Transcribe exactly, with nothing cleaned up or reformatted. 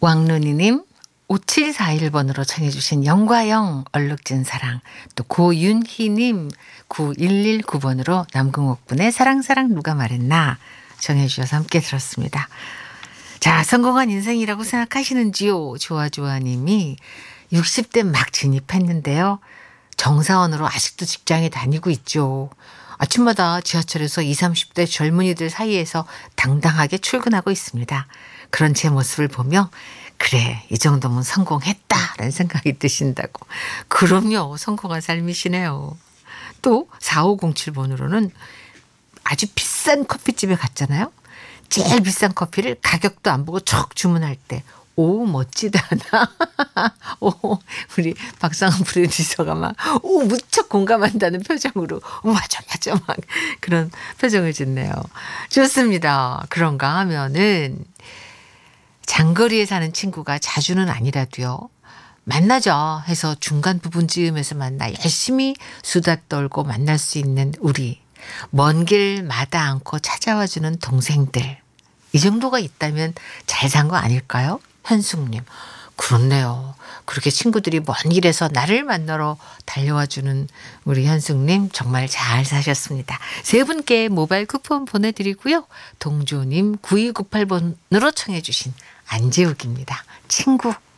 왕눈이님, 오칠사일 번으로 청해 주신 영과영 얼룩진 사랑, 또 고윤희님 구일일구 번으로 남궁옥분의 사랑사랑 누가 말했나 청해 주셔서 함께 들었습니다. 자, 성공한 인생이라고 생각하시는지요? 좋아좋아님이 육십 대 막 진입했는데요. 정사원으로 아직도 직장에 다니고 있죠. 아침마다 지하철에서 이십, 삼십 대 젊은이들 사이에서 당당하게 출근하고 있습니다. 그런 제 모습을 보며 그래, 이 정도면 성공했다라는 생각이 드신다고. 그럼요, 성공한 삶이시네요. 또 사오공칠 번으로는 아주 비싼 커피집에 갔잖아요. 제일 비싼 커피를 가격도 안 보고 척 주문할 때 오, 멋지다 나. 오, 우리 박상훈 프로듀서가 막 오, 무척 공감한다는 표정으로 맞아 맞아 막 그런 표정을 짓네요. 좋습니다. 그런가 하면은 장거리에 사는 친구가 자주는 아니라도요. 만나자 해서 중간 부분쯤에서 만나 열심히 수다 떨고 만날 수 있는 우리. 먼 길 마다 않고 찾아와주는 동생들. 이 정도가 있다면 잘 산 거 아닐까요? 현숙님. 그렇네요. 그렇게 친구들이 먼 길에서 나를 만나러 달려와주는 우리 현숙님 정말 잘 사셨습니다. 세 분께 모바일 쿠폰 보내드리고요. 동조님 구이구팔 번으로 청해 주신 안재욱입니다. 친구.